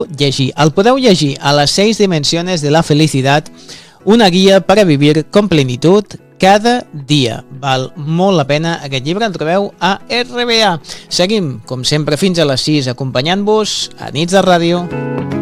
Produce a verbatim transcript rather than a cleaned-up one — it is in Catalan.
llegir. El podeu llegir a les seis dimensiones de la felicidad, una guia per a vivir con plenitud cada dia. Val molt la pena aquest llibre, el trobeu a R B A. Seguim, com sempre, fins a les sis, acompanyant-vos a Nits de Ràdio.